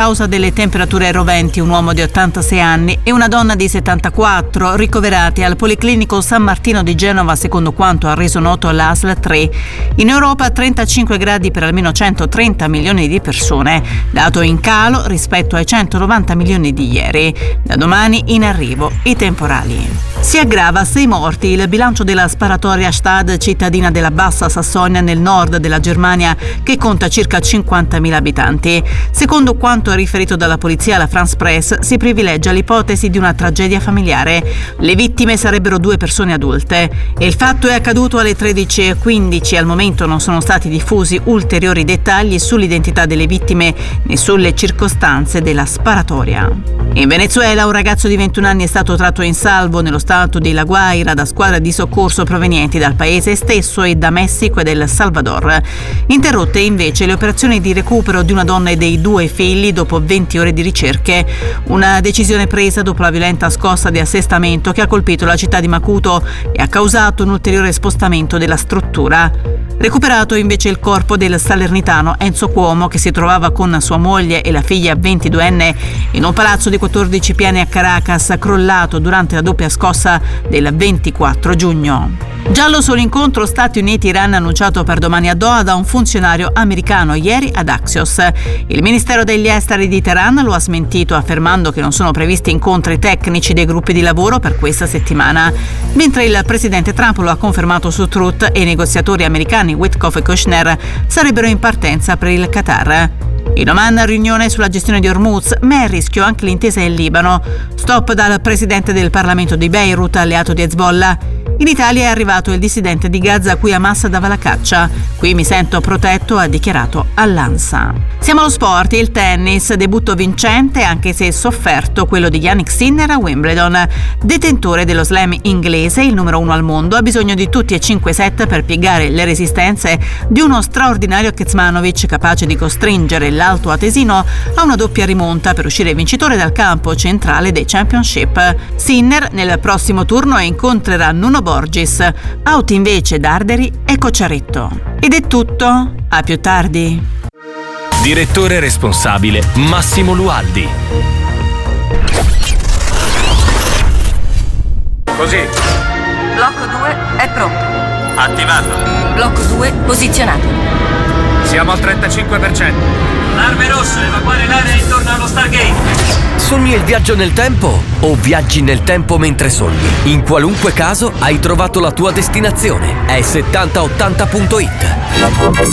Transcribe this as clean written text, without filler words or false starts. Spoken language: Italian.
causa delle temperature roventi un uomo di 86 anni e una donna di 74 ricoverati al Policlinico San Martino di Genova, secondo quanto ha reso noto l'ASL 3. In Europa 35 gradi per almeno 130 milioni di persone, dato in calo rispetto ai 190 milioni di ieri. Da domani in arrivo i temporali. Si aggrava a 6 morti il bilancio della sparatoria Stad, cittadina della Bassa Sassonia nel nord della Germania, che conta circa 50.000 abitanti. Secondo quanto riferito dalla polizia alla France Press, si privilegia l'ipotesi di una tragedia familiare. Le vittime sarebbero 2 persone adulte. Il fatto è accaduto alle 13:15. Al momento non sono stati diffusi ulteriori dettagli sull'identità delle vittime né sulle circostanze della sparatoria. In Venezuela un ragazzo di 21 anni è stato tratto in salvo nello stato di La Guaira da squadre di soccorso provenienti dal paese stesso e da Messico e del Salvador. Interrotte invece le operazioni di recupero di una donna e dei 2 figli dopo 20 ore di ricerche. Una decisione presa dopo la violenta scossa di assestamento che ha colpito la città di Macuto e ha causato un ulteriore spostamento della struttura. Recuperato invece il corpo del salernitano Enzo Cuomo, che si trovava con sua moglie e la figlia 22enne in un palazzo di 14 piani a Caracas, crollato durante la doppia scossa del 24 giugno. Giallo sull'incontro Stati Uniti-Iran annunciato per domani a Doha da un funzionario americano ieri ad Axios. Il Ministero degli Esteri di Teheran lo ha smentito, affermando che non sono previsti incontri tecnici dei gruppi di lavoro per questa settimana, mentre il presidente Trump lo ha confermato su Truth e i negoziatori americani Witkoff e Kushner sarebbero in partenza per il Qatar. In Oman riunione sulla gestione di Hormuz, ma è a rischio anche l'intesa in Libano. Stop dal presidente del Parlamento di Beirut, alleato di Hezbollah. In Italia è arrivato il dissidente di Gaza a cui Hamas dava la caccia. Qui mi sento protetto, ha dichiarato all'ANSA. Siamo allo sport, il tennis, debutto vincente anche se sofferto quello di Jannik Sinner a Wimbledon. Detentore dello slam inglese, il numero 1 al mondo, ha bisogno di tutti e 5 set per piegare le resistenze di uno straordinario Kecmanovic capace di costringere l'alto atesino a una doppia rimonta per uscire vincitore dal campo centrale dei Championship. Sinner nel prossimo turno incontrerà Nuno Borges, out invece Darderi e Cocciaretto. Ed è tutto, a più tardi. Direttore responsabile Massimo Lualdi. Così. Blocco 2 è pronto. Attivato. Blocco 2 posizionato. Siamo al 35%. Allarme rosso, evacuare l'area intorno allo Stargate. Sogni il viaggio nel tempo o viaggi nel tempo mentre sogni? In qualunque caso hai trovato la tua destinazione. È 7080.it.